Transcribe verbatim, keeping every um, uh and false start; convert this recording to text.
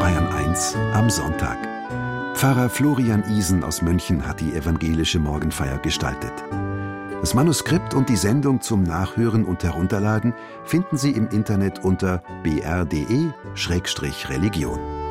Bayern eins am Sonntag. Pfarrer Florian Isen aus München hat die evangelische Morgenfeier gestaltet. Das Manuskript und die Sendung zum Nachhören und Herunterladen finden Sie im Internet unter b r punkt d e Schrägstrich Religion.